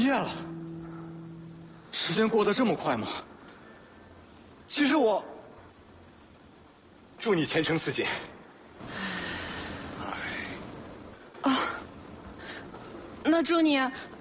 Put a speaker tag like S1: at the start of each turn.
S1: 业了，时间过得这么快吗？其实我祝你前程似锦。
S2: 啊，那祝你